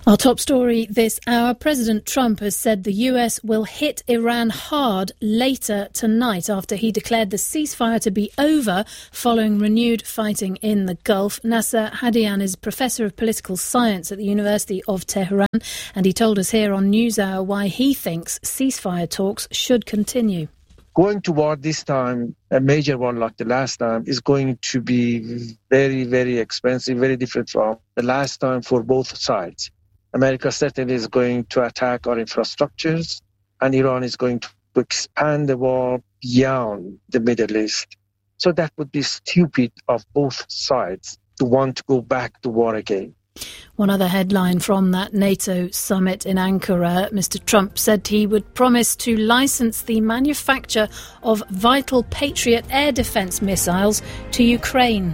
Our top story this hour, President Trump has said the US will hit Iran hard later tonight after he declared the ceasefire to be over following renewed fighting in the Gulf. Nasser Hadian is Professor of Political Science at the University of Tehran, and he told us here on NewsHour why he thinks ceasefire talks should continue. Going to war this time, a major war like the last time, is going to be very, very expensive, very different from the last time for both sides. America certainly is going to attack our infrastructures, and Iran is going to expand the war beyond the Middle East. So that would be stupid of both sides to want to go back to war again. One other headline from that NATO summit in Ankara, Mr. Trump said he would promise to license the manufacture of vital Patriot air defence missiles to Ukraine.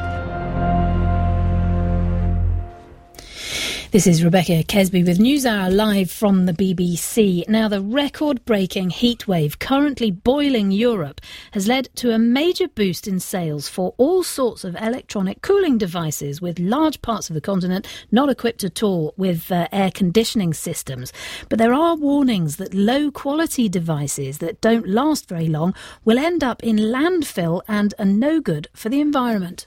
This is Rebecca Kesby with NewsHour live from the BBC. Now, the record-breaking heatwave currently boiling Europe has led to a major boost in sales for all sorts of electronic cooling devices, with large parts of the continent not equipped at all with air conditioning systems. But there are warnings that low-quality devices that don't last very long will end up in landfill and are no good for the environment.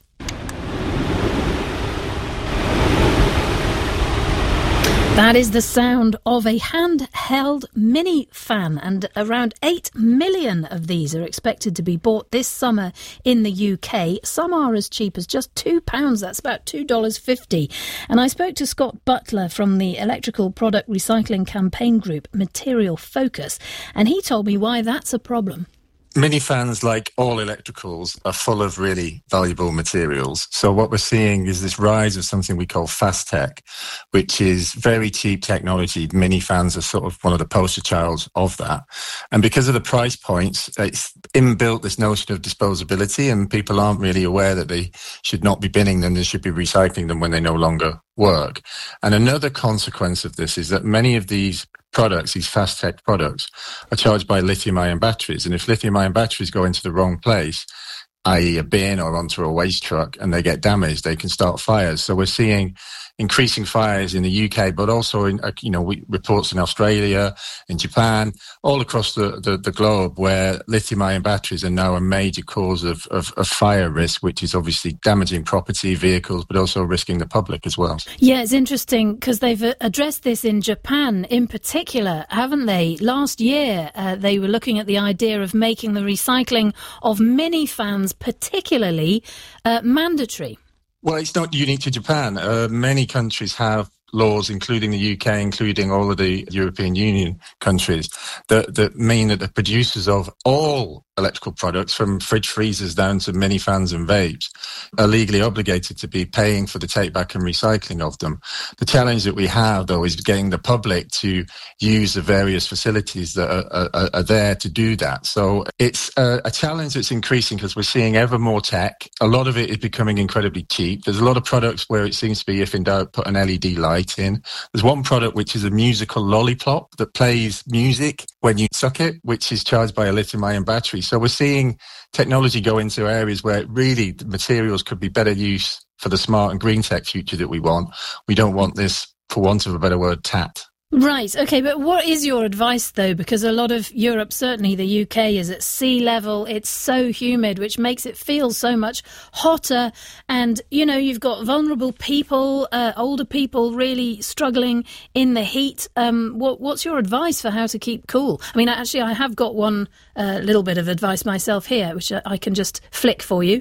That is the sound of a handheld mini fan, and around 8 million of these are expected to be bought this summer in the UK. Some are as cheap as just £2, that's about $2.50. And I spoke to Scott Butler from the electrical product recycling campaign group Material Focus, and he told me why that's a problem. Mini fans, like all electricals, are full of really valuable materials. So what we're seeing is this rise of something we call fast tech, which is very cheap technology. Mini fans are sort of one of the poster childs of that. And because of the price points, it's inbuilt this notion of disposability, and people aren't really aware that they should not be binning them. They should be recycling them when they no longer work. And another consequence of this is that many of these products, these fast tech products, are charged by lithium-ion batteries. And if lithium-ion batteries go into the wrong place, i.e. a bin or onto a waste truck, and they get damaged, they can start fires. So we're seeing increasing fires in the UK, but also in, reports in Australia, in Japan, all across the globe, where lithium-ion batteries are now a major cause of fire risk, which is obviously damaging property, vehicles, but also risking the public as well. Yeah, it's interesting because they've addressed this in Japan in particular, haven't they? Last year, they were looking at the idea of making the recycling of mini fans particularly mandatory. Well, it's not unique to Japan. Many countries have laws, including the UK, including all of the European Union countries, that mean that the producers of all electrical products, from fridge freezers down to mini fans and vapes, are legally obligated to be paying for the take back and recycling of them. The challenge that we have, though, is getting the public to use the various facilities that are there to do that. So it's a challenge that's increasing because we're seeing ever more tech. A lot of it is becoming incredibly cheap. There's a lot of products where it seems to be, if in doubt, put an LED light in. There's one product which is a musical lollipop that plays music when you suck it, which is charged by a lithium-ion battery. So we're seeing technology go into areas where really the materials could be better use for the smart and green tech future that we want. We don't want this, for want of a better word, tat. Right, OK, but what is your advice, though? Because a lot of Europe, certainly the UK, is at sea level. It's so humid, which makes it feel so much hotter. And, you know, you've got vulnerable people, older people really struggling in the heat. What's your advice for how to keep cool? I mean, actually, I have got one little bit of advice myself here, which I can just flick for you.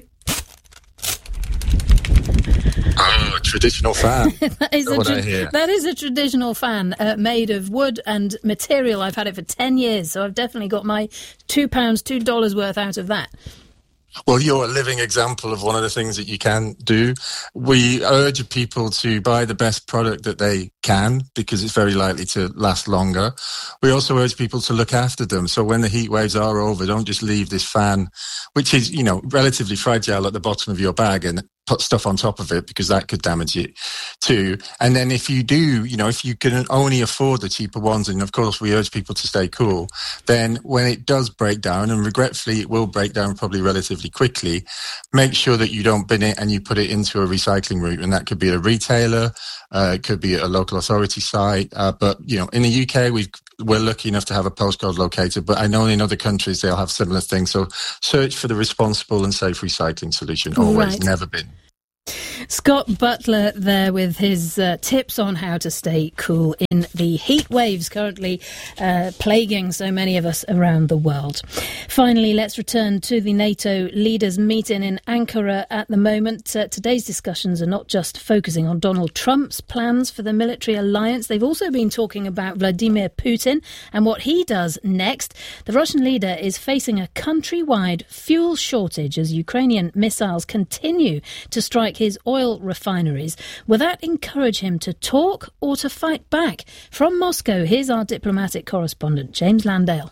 Oh, traditional fan. That is a traditional fan made of wood and material. I've had it for 10 years, so I've definitely got my $2 worth out of that. Well, you're a living example of one of the things that you can do. We urge people to buy the best product that they can because it's very likely to last longer. We also urge people to look after them. So when the heat waves are over, don't just leave this fan, which is, relatively fragile, at the bottom of your bag and put stuff on top of it, because that could damage it too. And then if you do, if you can only afford the cheaper ones, and of course we urge people to stay cool, then when it does break down, and regretfully it will break down probably relatively quickly, make sure that you don't bin it and you put it into a recycling route. And that could be a retailer, it could be a local authority site. But, in the UK, we're lucky enough to have a postcode locator, but I know in other countries they'll have similar things. So search for the responsible and safe recycling solution. Always, right. Never been. Scott Butler there with his tips on how to stay cool in the heat waves currently plaguing so many of us around the world. Finally, let's return to the NATO leaders meeting in Ankara at the moment. Today's discussions are not just focusing on Donald Trump's plans for the military alliance. They've also been talking about Vladimir Putin and what he does next. The Russian leader is facing a countrywide fuel shortage as Ukrainian missiles continue to strike his oil refineries. Will that encourage him to talk or to fight back? From Moscow, here's our diplomatic correspondent, James Landale.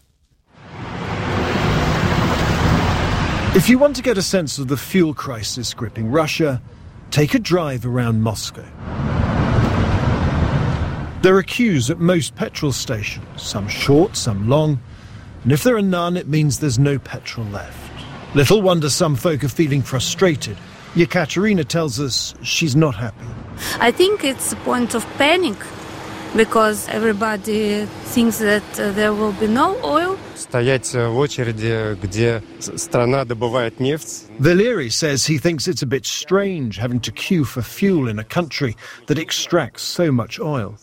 If you want to get a sense of the fuel crisis gripping Russia, take a drive around Moscow. There are queues at most petrol stations, some short, some long, and if there are none, it means there's no petrol left. Little wonder some folk are feeling frustrated. Yekaterina tells us she's not happy. I think it's a point of panic because everybody thinks that there will be no oil. Valeri says he thinks it's a bit strange having to queue for fuel in a country that extracts so much oil.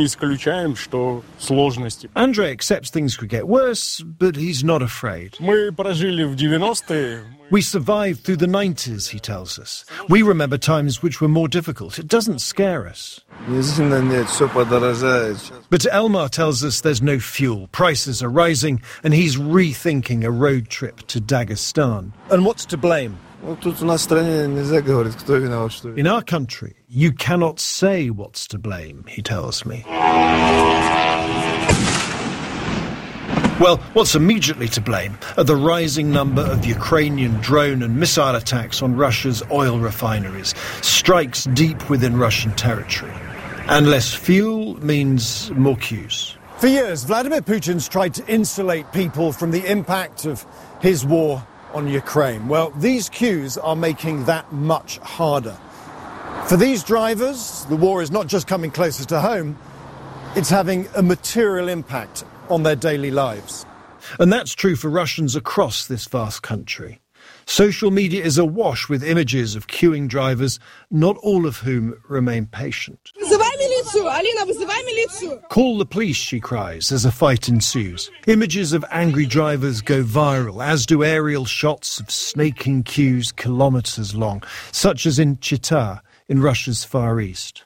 Andrei accepts things could get worse, but he's not afraid. We survived through the 90s, he tells us. We remember times which were more difficult. It doesn't scare us. But Elmar tells us there's no fuel. Prices are rising, and he's rethinking a road trip to Dagestan. And what's to blame? In our country, you cannot say what's to blame, he tells me. Well, what's immediately to blame are the rising number of Ukrainian drone and missile attacks on Russia's oil refineries, strikes deep within Russian territory. And less fuel means more queues. For years, Vladimir Putin's tried to insulate people from the impact of his war on Ukraine. Well, these queues are making that much harder. For these drivers, the war is not just coming closer to home, it's having a material impact on their daily lives. And that's true for Russians across this vast country. Social media is awash with images of queuing drivers, not all of whom remain patient. Call the police, she cries, as a fight ensues. Images of angry drivers go viral, as do aerial shots of snaking queues kilometres long, such as in Chita, in Russia's Far East.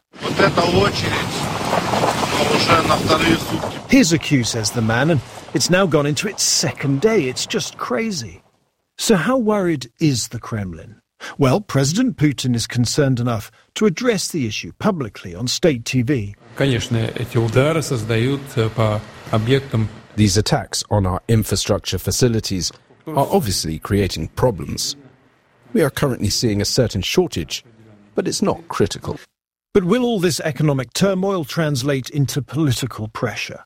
Here's a queue, says the man, and it's now gone into its second day. It's just crazy. So how worried is the Kremlin? Well, President Putin is concerned enough to address the issue publicly on state TV. These attacks on our infrastructure facilities are obviously creating problems. We are currently seeing a certain shortage, but it's not critical. But will all this economic turmoil translate into political pressure?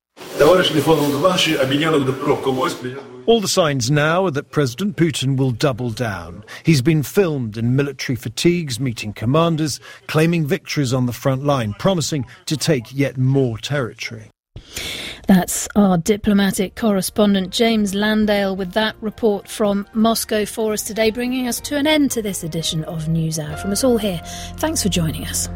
All the signs now are that President Putin will double down. He's been filmed in military fatigues, meeting commanders, claiming victories on the front line, promising to take yet more territory. That's our diplomatic correspondent James Landale with that report from Moscow for us today, bringing us to an end to this edition of NewsHour. From us all here, thanks for joining us.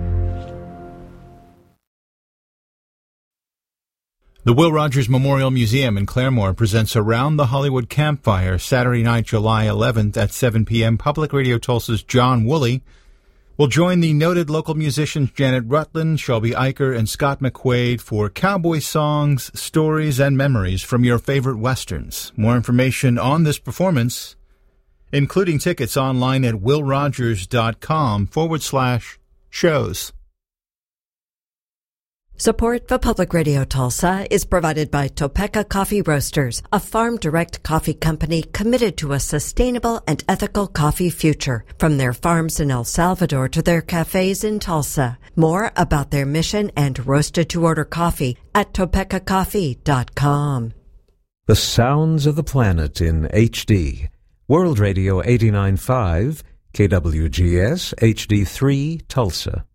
The Will Rogers Memorial Museum in Claremore presents Around the Hollywood Campfire, Saturday night, July 11th at 7 p.m. Public Radio Tulsa's John Woolley will join the noted local musicians Janet Rutland, Shelby Eicher, and Scott McQuaid for cowboy songs, stories, and memories from your favorite westerns. More information on this performance, including tickets, online at willrogers.com/shows. Support for Public Radio Tulsa is provided by Topeka Coffee Roasters, a farm-direct coffee company committed to a sustainable and ethical coffee future. From their farms in El Salvador to their cafes in Tulsa. More about their mission and roasted-to-order coffee at topekacoffee.com. The sounds of the planet in HD. World Radio 89.5, KWGS HD3, Tulsa.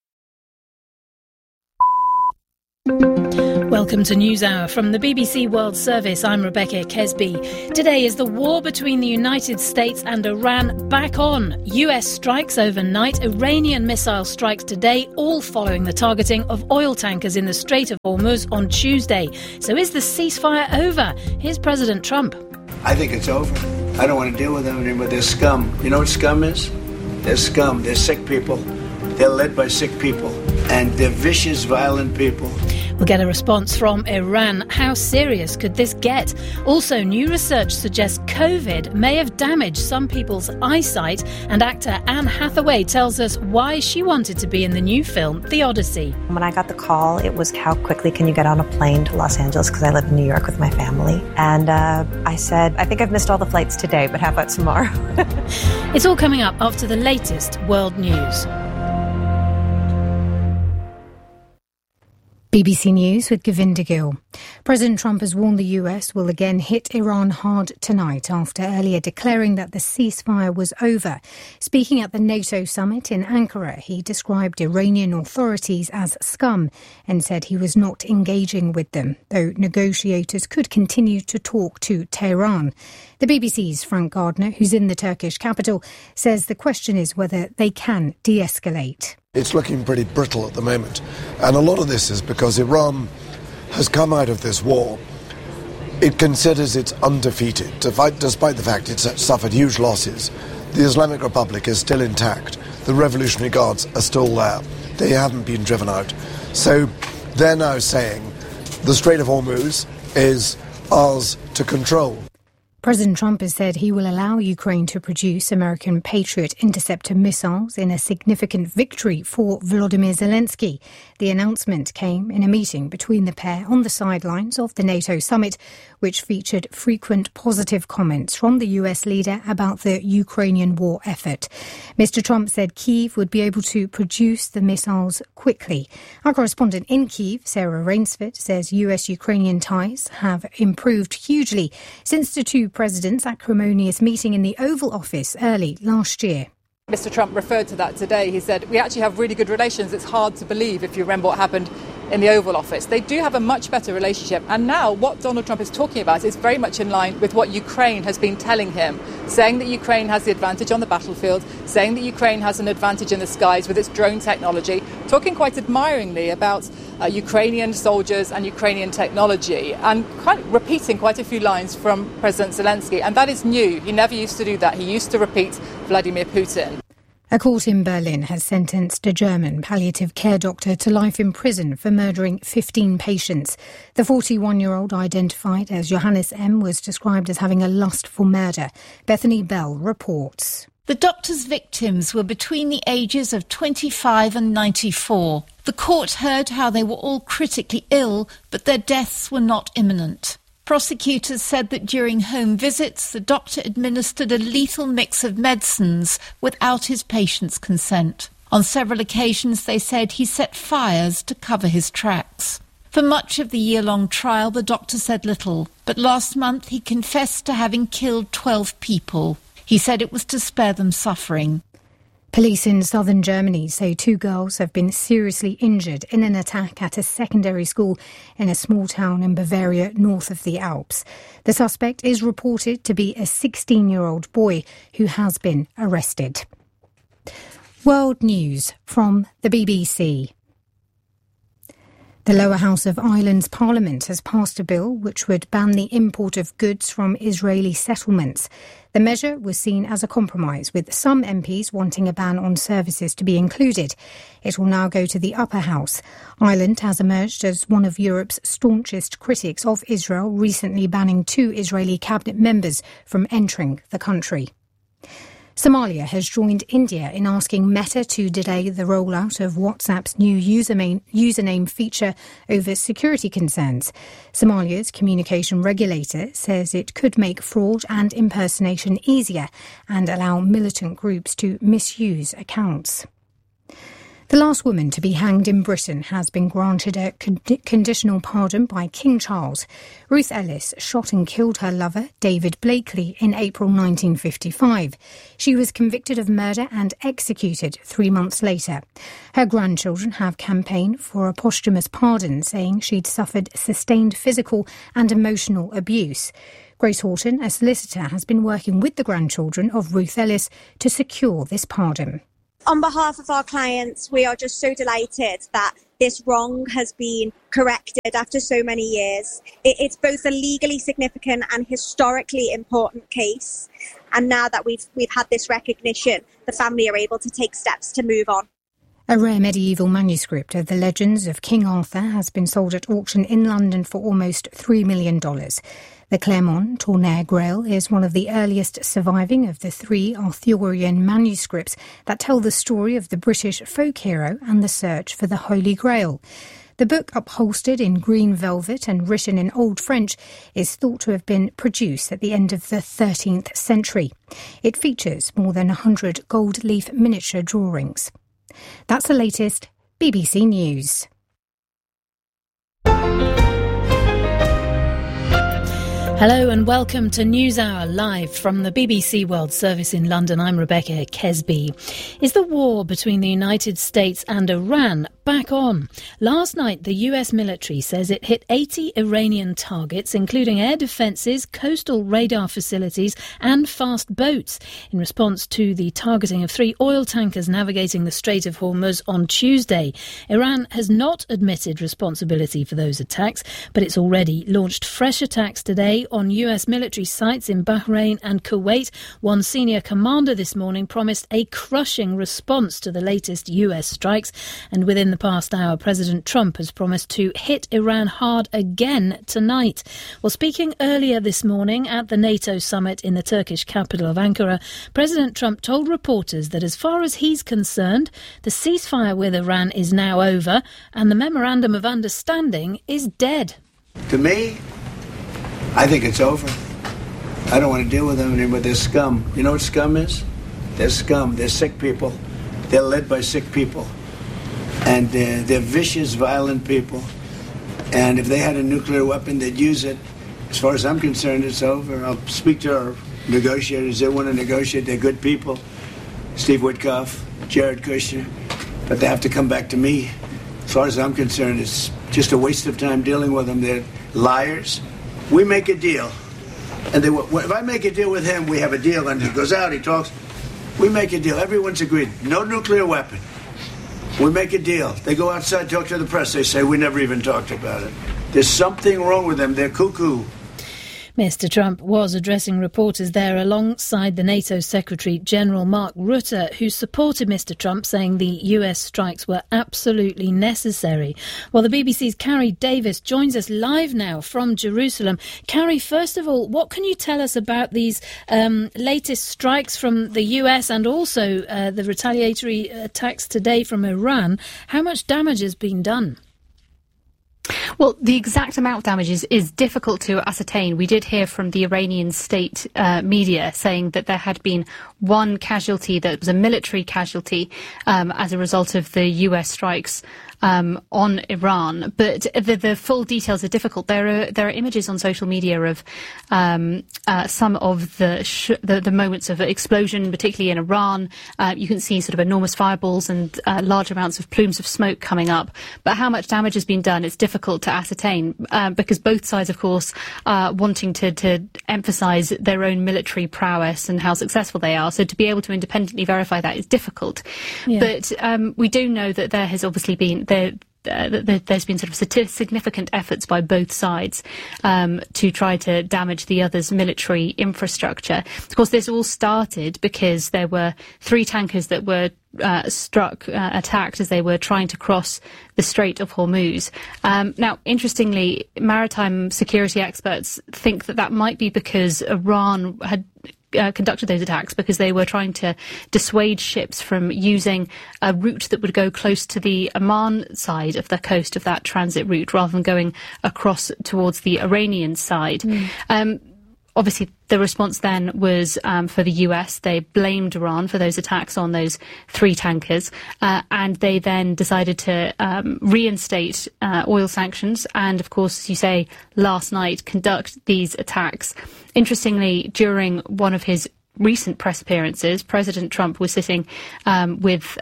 Welcome to NewsHour from the BBC World Service. I'm Rebecca Kesby. Today is the war between the United States and Iran back on. US strikes overnight, Iranian missile strikes today, all following the targeting of oil tankers in the Strait of Hormuz on Tuesday. So is the ceasefire over? Here's President Trump. I think it's over. I don't want to deal with them anymore. They're scum. You know what scum is? They're scum. They're sick people. They're led by sick people. And they're vicious, violent people. We'll get a response from Iran. How serious could this get? Also, new research suggests COVID may have damaged some people's eyesight, and actor Anne Hathaway tells us why she wanted to be in the new film, The Odyssey. When I got the call, it was how quickly can you get on a plane to Los Angeles, because I live in New York with my family. And I said, I think I've missed all the flights today, but how about tomorrow? It's all coming up after the latest world news. BBC News with Govinda Gill. President Trump has warned the US will again hit Iran hard tonight after earlier declaring that the ceasefire was over. Speaking at the NATO summit in Ankara, he described Iranian authorities as scum and said he was not engaging with them, though negotiators could continue to talk to Tehran. The BBC's Frank Gardner, who's in the Turkish capital, says the question is whether they can de-escalate. It's looking pretty brittle at the moment, and a lot of this is because Iran has come out of this war. It considers it's undefeated, despite the fact it's suffered huge losses. The Islamic Republic is still intact. The Revolutionary Guards are still there. They haven't been driven out. So they're now saying the Strait of Hormuz is ours to control. President Trump has said he will allow Ukraine to produce American Patriot interceptor missiles in a significant victory for Volodymyr Zelensky. The announcement came in a meeting between the pair on the sidelines of the NATO summit, which featured frequent positive comments from the US leader about the Ukrainian war effort. Mr. Trump said Kyiv would be able to produce the missiles quickly. Our correspondent in Kyiv, Sarah Rainsford, says US-Ukrainian ties have improved hugely since the two presidents' acrimonious meeting in the Oval Office early last year. Mr. Trump referred to that today. He said, we actually have really good relations. It's hard to believe if you remember what happened in the Oval Office. They do have a much better relationship. And now what Donald Trump is talking about is very much in line with what Ukraine has been telling him, saying that Ukraine has the advantage on the battlefield, saying that Ukraine has an advantage in the skies with its drone technology, talking quite admiringly about Ukrainian soldiers and Ukrainian technology, and repeating quite a few lines from President Zelensky. And that is new. He never used to do that. He used to repeat Vladimir Putin. A court in Berlin has sentenced a German palliative care doctor to life in prison for murdering 15 patients. The 41-year-old, identified as Johannes M., was described as having a lust for murder. Bethany Bell reports. The doctor's victims were between the ages of 25 and 94. The court heard how they were all critically ill, but their deaths were not imminent. Prosecutors said that during home visits, the doctor administered a lethal mix of medicines without his patient's consent. On several occasions, they said he set fires to cover his tracks. For much of the year-long trial, the doctor said little, but last month he confessed to having killed 12 people. He said it was to spare them suffering. Police in southern Germany say 2 girls have been seriously injured in an attack at a secondary school in a small town in Bavaria north of the Alps. The suspect is reported to be a 16-year-old boy who has been arrested. World News from the BBC. The lower house of Ireland's Parliament has passed a bill which would ban the import of goods from Israeli settlements. The measure was seen as a compromise, with some MPs wanting a ban on services to be included. It will now go to the upper house. Ireland has emerged as one of Europe's staunchest critics of Israel, recently banning 2 Israeli cabinet members from entering the country. Somalia has joined India in asking Meta to delay the rollout of WhatsApp's new username feature over security concerns. Somalia's communication regulator says it could make fraud and impersonation easier and allow militant groups to misuse accounts. The last woman to be hanged in Britain has been granted a conditional pardon by King Charles. Ruth Ellis shot and killed her lover, David Blakely, in April 1955. She was convicted of murder and executed 3 months later. Her grandchildren have campaigned for a posthumous pardon, saying she'd suffered sustained physical and emotional abuse. Grace Horton, a solicitor, has been working with the grandchildren of Ruth Ellis to secure this pardon. On behalf of our clients, we are just so delighted that this wrong has been corrected after so many years. It's both a legally significant and historically important case. And now that we've had this recognition, the family are able to take steps to move on. A rare medieval manuscript of the legends of King Arthur has been sold at auction in London for almost $3 million. The Clermont Tonnerre Grail is one of the earliest surviving of the 3 Arthurian manuscripts that tell the story of the British folk hero and the search for the Holy Grail. The book, upholstered in green velvet and written in Old French, is thought to have been produced at the end of the 13th century. It features more than 100 gold leaf miniature drawings. That's the latest BBC News. Hello and welcome to NewsHour live from the BBC World Service in London. I'm Rebecca Kesby. Is the war between the United States and Iran back on? Last night, the US military says it hit 80 Iranian targets, including air defences, coastal radar facilities and fast boats, in response to the targeting of 3 oil tankers navigating the Strait of Hormuz on Tuesday. Iran has not admitted responsibility for those attacks, but it's already launched fresh attacks today on US military sites in Bahrain and Kuwait. One senior commander this morning promised a crushing response to the latest US strikes. And within the past hour, President Trump has promised to hit Iran hard again tonight. Well, speaking earlier this morning at the NATO summit in the Turkish capital of Ankara, President Trump told reporters that as far as he's concerned, the ceasefire with Iran is now over and the memorandum of understanding is dead. To me, I think it's over. I don't want to deal with them anymore. They're scum. You know what scum is? They're scum. They're sick people. They're led by sick people. And they're vicious, violent people. And if they had a nuclear weapon, they'd use it. As far as I'm concerned, it's over. I'll speak to our negotiators. They want to negotiate. They're good people. Steve Witkoff, Jared Kushner. But they have to come back to me. As far as I'm concerned, it's just a waste of time dealing with them. They're liars. We make a deal, and if I make a deal with him, we have a deal, and he goes out, he talks. We make a deal. Everyone's agreed. No nuclear weapon. We make a deal. They go outside, talk to the press. They say, we never even talked about it. There's something wrong with them. They're cuckoo. Mr. Trump was addressing reporters there alongside the NATO Secretary-General Mark Rutte, who supported Mr. Trump, saying the US strikes were absolutely necessary. Well, the BBC's Carrie Davis joins us live now from Jerusalem. Carrie, first of all, what can you tell us about these latest strikes from the US and also the retaliatory attacks today from Iran? How much damage has been done? Well, the exact amount of damage is difficult to ascertain. We did hear from the Iranian state media saying that there had been one casualty that was a military casualty as a result of the US strikes on Iran, but the full details are difficult. There are images on social media of some of the moments of explosion, particularly in Iran. You can see sort of enormous fireballs and large amounts of plumes of smoke coming up. But how much damage has been done, it's difficult to ascertain because both sides, of course, are wanting to emphasise their own military prowess and how successful they are. So to be able to independently verify that is difficult. Yeah. But we do know that there has obviously been there's been sort of significant efforts by both sides to try to damage the other's military infrastructure. Of course, this all started because there were 3 tankers that were attacked as they were trying to cross the Strait of Hormuz. Now, interestingly, maritime security experts think that might be because Iran had conducted those attacks because they were trying to dissuade ships from using a route that would go close to the Oman side of the coast of that transit route rather than going across towards the Iranian side. Obviously, the response then was for the US. They blamed Iran for those attacks on those 3 tankers, and they then decided to reinstate oil sanctions and, of course, as you say, last night conduct these attacks. Interestingly, during one of his recent press appearances, President Trump was sitting with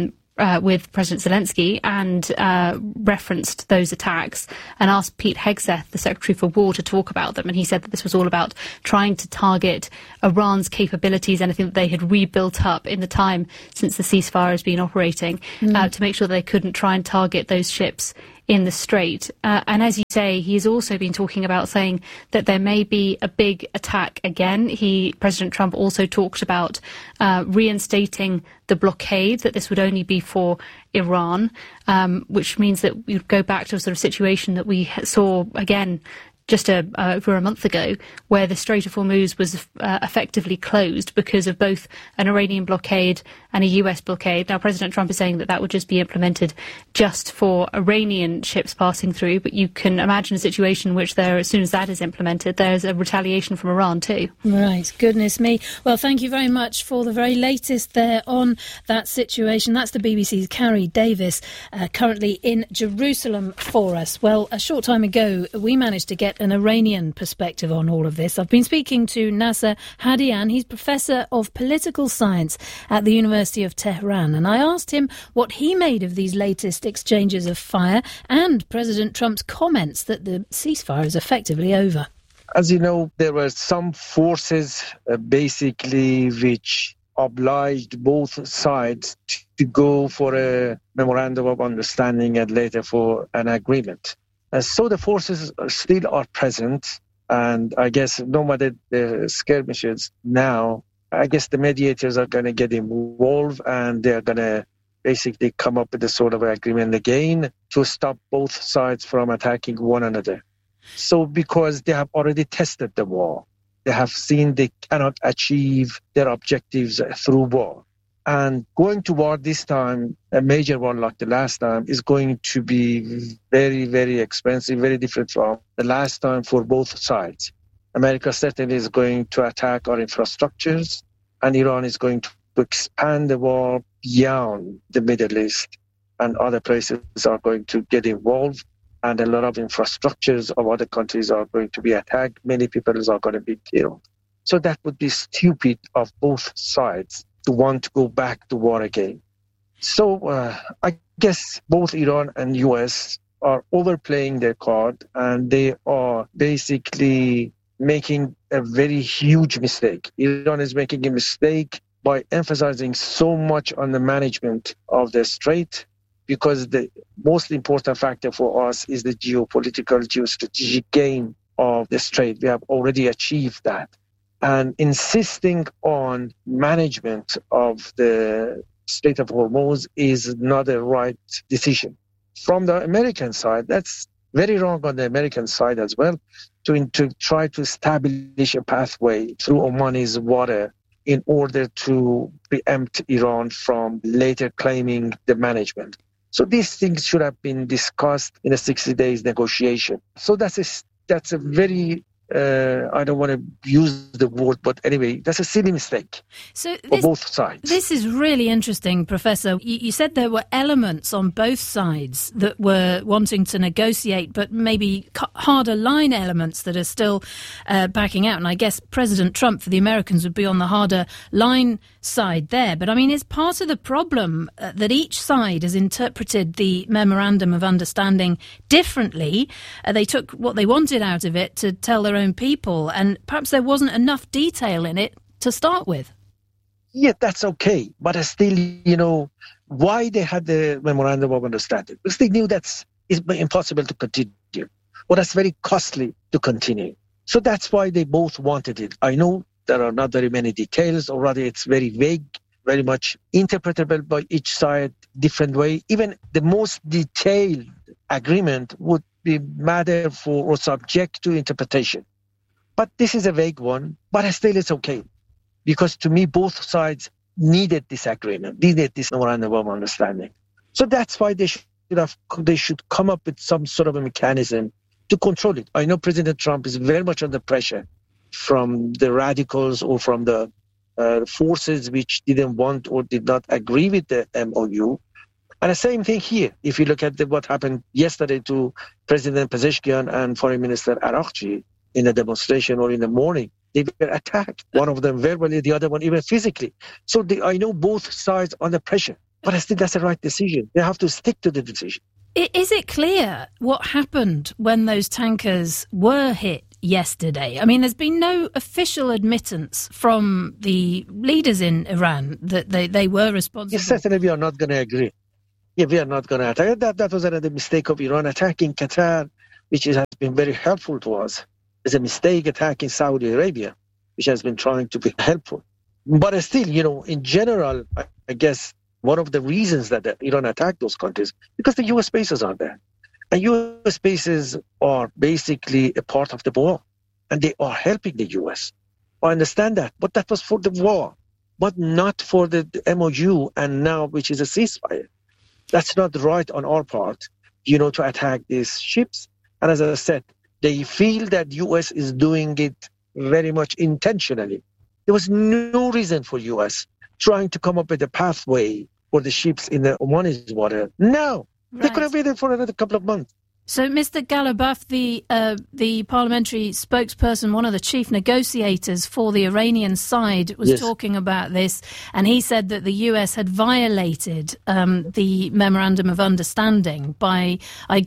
President Zelensky and referenced those attacks and asked Pete Hegseth, the Secretary for War, to talk about them. And he said that this was all about trying to target Iran's capabilities, anything that they had rebuilt up in the time since the ceasefire has been operating, to make sure that they couldn't try and target those ships in the Strait. And as you say, he's also been talking about saying that there may be a big attack again. President Trump also talked about reinstating the blockade, that this would only be for Iran, which means that we would go back to a sort of situation that we saw again just over a month ago, where the Strait of Hormuz was effectively closed because of both an Iranian blockade and a US blockade. Now, President Trump is saying that that would just be implemented just for Iranian ships passing through, but you can imagine a situation in which as soon as that is implemented, there's a retaliation from Iran too. Right, goodness me. Well, thank you very much for the very latest there on that situation. That's the BBC's Carrie Davis, currently in Jerusalem for us. Well, a short time ago, we managed to get an Iranian perspective on all of this. I've been speaking to Nasser Hadian. He's Professor of Political Science at the University of Tehran, and I asked him what he made of these latest exchanges of fire and President Trump's comments that the ceasefire is effectively over. As you know, there were some forces basically which obliged both sides to go for a memorandum of understanding and later for an agreement. So the forces still are present, and I guess no matter the skirmishes now, I guess the mediators are going to get involved and they're going to basically come up with a sort of agreement again to stop both sides from attacking one another. So because they have already tested the war, they have seen they cannot achieve their objectives through war. And going to war this time, a major one like the last time, is going to be very, very expensive, very different from the last time for both sides. America certainly is going to attack our infrastructures, and Iran is going to expand the war beyond the Middle East, and other places are going to get involved, and a lot of infrastructures of other countries are going to be attacked. Many people are going to be killed. So that would be stupid of both sides to want to go back to war again. So I guess both Iran and US are overplaying their card, and they are basically making a very huge mistake. Iran is making a mistake by emphasizing so much on the management of the Strait, because the most important factor for us is the geopolitical, geostrategic gain of the Strait. We have already achieved that. And insisting on management of the Strait of Hormuz is not a right decision. From the American side, that's very wrong on the American side as well, to try to establish a pathway through Omani's water in order to preempt Iran from later claiming the management. So these things should have been discussed in a 60 days negotiation. So that's a very I don't want to use the word, but anyway, that's a silly mistake for both sides. This is really interesting, Professor. You said there were elements on both sides that were wanting to negotiate, but maybe harder line elements that are still backing out. And I guess President Trump for the Americans would be on the harder line side there. But I mean, is part of the problem that each side has interpreted the Memorandum of Understanding differently? They took what they wanted out of it to tell their own people, and perhaps there wasn't enough detail in it to start with. Yeah, that's okay. But still, why they had the Memorandum of Understanding? Because they knew it's impossible to continue, or that's very costly to continue. So that's why they both wanted it. I know there are not very many details, or rather it's very vague, very much interpretable by each side different way. Even the most detailed agreement would be matter for or subject to interpretation. But this is a vague one, but still it's okay. because to me, both sides needed this agreement, needed this memorandum of understanding. So that's why they should come up with some sort of a mechanism to control it. I know President Trump is very much under pressure from the radicals or from the forces which didn't want or did not agree with the MOU. And the same thing here. If you look at what happened yesterday to President Pezeshkian and Foreign Minister Araghchi in a demonstration or in the morning, they were attacked. One of them verbally, the other one even physically. So I know both sides under pressure. But I think that's the right decision. They have to stick to the decision. Is it clear what happened when those tankers were hit yesterday? I mean, there's been no official admittance from the leaders in Iran that they were responsible. Yes, certainly we are not going to agree. Yeah, we are not going to attack. That was another mistake of Iran attacking Qatar, which has been very helpful to us. It's a mistake attacking Saudi Arabia, which has been trying to be helpful. But still, in general, I guess one of the reasons that Iran attacked those countries, because the U.S. bases are there. And U.S. bases are basically a part of the war. And they are helping the U.S. I understand that. But that was for the war, but not for the MOU and now, which is a ceasefire. That's not right on our part, to attack these ships. And as I said, they feel that U.S. is doing it very much intentionally. There was no reason for U.S. trying to come up with a pathway for the ships in the Omani water. No, They could have waited for another couple of months. So, Mr. Ghalibaf, the parliamentary spokesperson, one of the chief negotiators for the Iranian side, was talking about this, and he said that the US had violated the memorandum of understanding by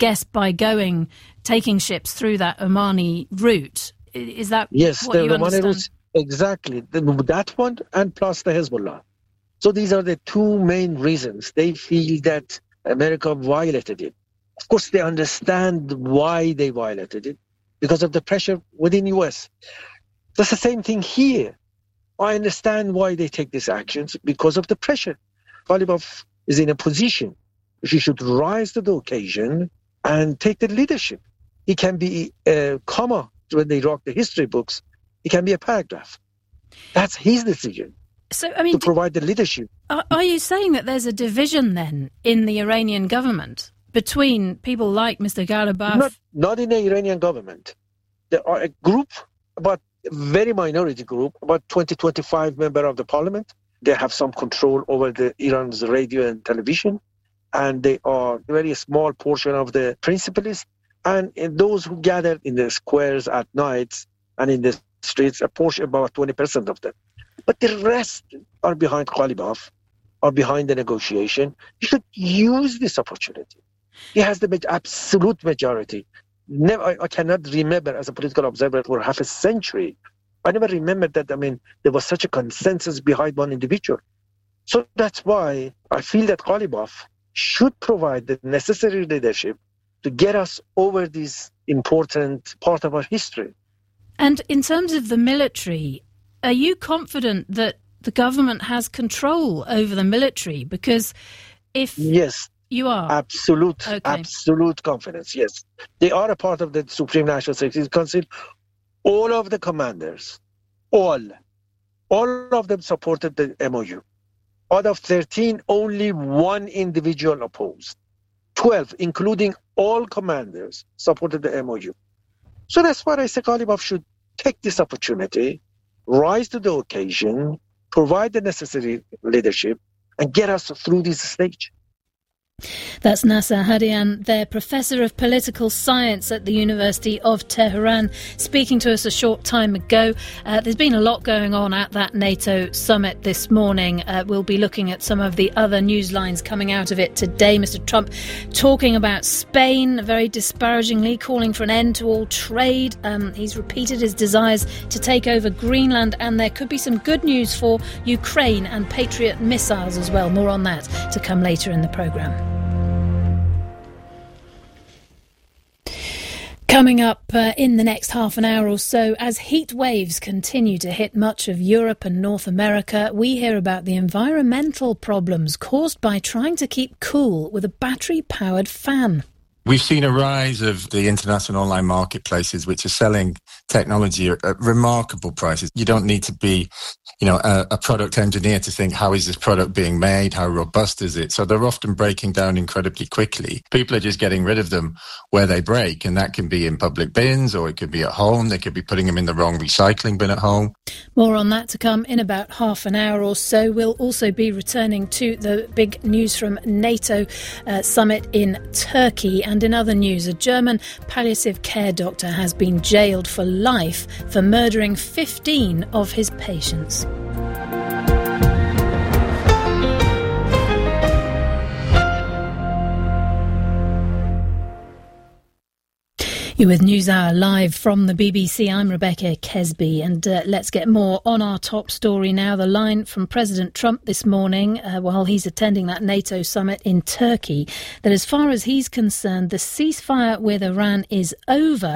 taking ships through that Omani route. Is that what you understand? Route, exactly. That one, and plus the Hezbollah. So these are the two main reasons. They feel that America violated it. Of course, they understand why they violated it, because of the pressure within U.S. That's the same thing here. I understand why they take these actions, because of the pressure. Ghalibaf is in a position. She should rise to the occasion and take the leadership. It can be a comma when they wrote the history books. It can be a paragraph. That's his decision. So, I mean, to provide the leadership. Are you saying that there's a division then in the Iranian government between people like Mr. Ghalibaf? Not in the Iranian government. There are a group, about a very minority group, about 20-25 members of the parliament. They have some control over Iran's radio and television, and they are a very small portion of the principalists. And those who gather in the squares at night and in the streets, a portion, about 20% of them. But the rest are behind Ghalibaf, are behind the negotiation. He should use this opportunity. He has the absolute majority. I cannot remember, as a political observer for half a century, I never remembered that, there was such a consensus behind one individual. So that's why I feel that Ghalibaf should provide the necessary leadership to get us over this important part of our history. And in terms of the military, are you confident that the government has control over the military? Because if you are... Absolute confidence, yes. They are a part of the Supreme National Security Council. All of the commanders, all of them supported the MOU. Out of 13, only one individual opposed. 12, including all commanders, supported the MOU. So that's why I say Ghalibaf should take this opportunity, rise to the occasion, provide the necessary leadership, and get us through this stage. That's Nasser Hadian, their Professor of Political Science at the University of Tehran, speaking to us a short time ago. There's been a lot going on at that NATO summit this morning. We'll be looking at some of the other news lines coming out of it today. Mr. Trump talking about Spain, very disparagingly, calling for an end to all trade. He's repeated his desires to take over Greenland, and there could be some good news for Ukraine and Patriot missiles as well. More on that to come later in the programme. Coming up in the next half an hour or so, as heat waves continue to hit much of Europe and North America, we hear about the environmental problems caused by trying to keep cool with a battery-powered fan. We've seen a rise of the international online marketplaces which are selling technology at remarkable prices. You don't need to be, a product engineer to think, how is this product being made? How robust is it? So they're often breaking down incredibly quickly. People are just getting rid of them where they break, and that can be in public bins, or it could be at home. They could be putting them in the wrong recycling bin at home. More on that to come in about half an hour or so. We'll also be returning to the big news from NATO summit in Turkey. And in other news, a German palliative care doctor has been jailed for life for murdering 15 of his patients. You're with NewsHour live from the BBC. I'm Rebecca Kesby, and let's get more on our top story now. The line from President Trump this morning while he's attending that NATO summit in Turkey, that as far as he's concerned, the ceasefire with Iran is over